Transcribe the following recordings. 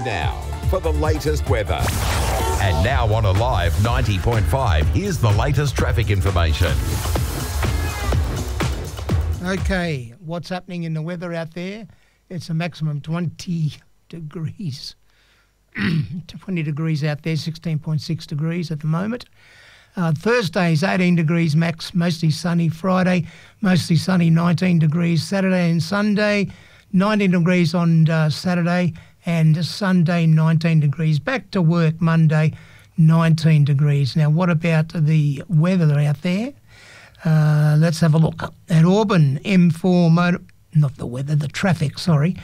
now for the latest weather. And now on Alive 90.5, here's the latest traffic information. Okay, what's happening in the weather out there? It's a maximum 20 degrees. 20 degrees out there, 16.6 degrees at the moment. Thursday's 18 degrees max, mostly sunny. Friday, mostly sunny, 19 degrees. Saturday and Sunday, 19 degrees on Saturday, and Sunday, 19 degrees. Back to work Monday, 19 degrees. Now, what about the weather out there? Let's have a look. At Auburn, M4 the traffic, sorry.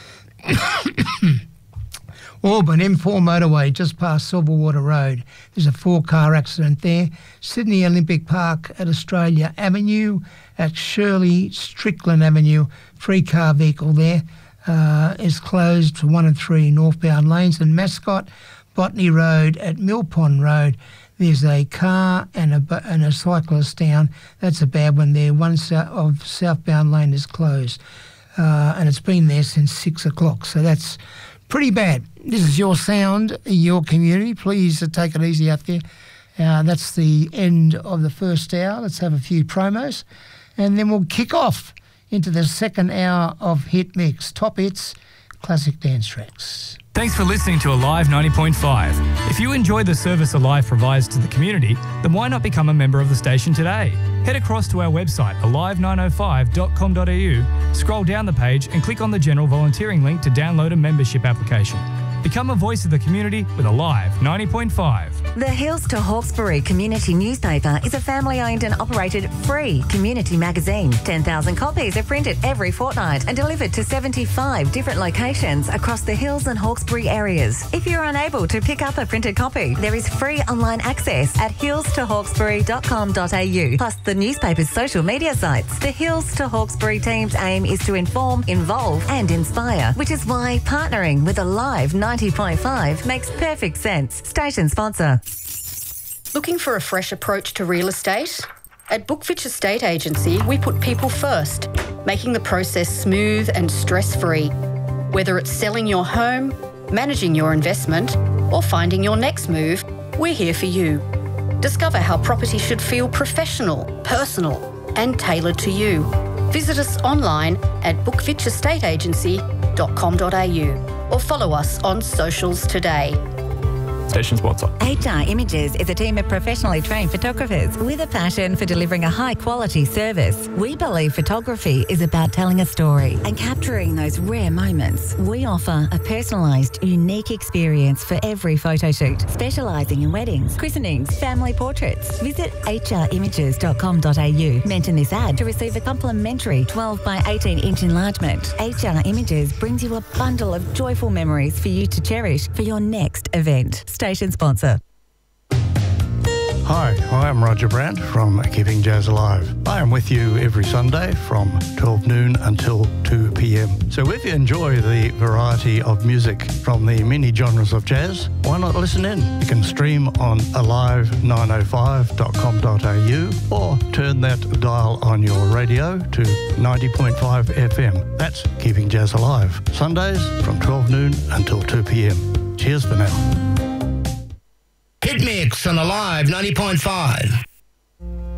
Auburn, M4 motorway, just past Silverwater Road. There's a 4-car accident there. Sydney Olympic Park at Australia Avenue. At Shirley Strickland Avenue, 3-car vehicle there is closed for 1 and 3 northbound lanes. And Mascot, Botany Road at Mill Pond Road, there's a car and a cyclist down. That's a bad one there. One of southbound lane is closed. And it's been there since 6 o'clock. So that's pretty bad. This is your sound, your community. Please take it easy out there. That's the end of the first hour. Let's have a few promos. And then we'll kick off into the second hour of Hit Mix. Top hits, classic dance tracks. Thanks for listening to Alive 90.5. If you enjoy the service Alive provides to the community, then why not become a member of the station today? Head across to our website, alive905.com.au, scroll down the page and click on the general volunteering link to download a membership application. Become a voice of the community with Alive 90.5. The Hills to Hawkesbury Community Newspaper is a family-owned and operated free community magazine. 10,000 copies are printed every fortnight and delivered to 75 different locations across the Hills and Hawkesbury areas. If you're unable to pick up a printed copy, there is free online access at hillstohawkesbury.com.au, plus the newspaper's social media sites. The Hills to Hawkesbury team's aim is to inform, involve and inspire, which is why partnering with Alive 90.5 makes perfect sense. Station sponsor. Looking for a fresh approach to real estate? At Bookfitch Estate Agency, we put people first, making the process smooth and stress-free. Whether it's selling your home, managing your investment, or finding your next move, we're here for you. Discover how property should feel professional, personal, and tailored to you. Visit us online at bookfitchestateagency.com.au or follow us on socials today. Station sponsor. HR Images is a team of professionally trained photographers with a passion for delivering a high-quality service. We believe photography is about telling a story and capturing those rare moments. We offer a personalised, unique experience for every photo shoot, specialising in weddings, christenings, family portraits. Visit hrimages.com.au. Mention this ad to receive a complimentary 12 by 18-inch enlargement. HR Images brings you a bundle of joyful memories for you to cherish for your next event. Station sponsor. Hi, I'm Roger Brandt from Keeping Jazz Alive. I am with you every Sunday from 12 noon until 2 p.m. So if you enjoy the variety of music from the many genres of jazz, why not listen in? You can stream on alive905.com.au or turn that dial on your radio to 90.5 FM. That's Keeping Jazz Alive. Sundays from 12 noon until 2 p.m. Cheers for now. Hit Mix on Alive 90.5.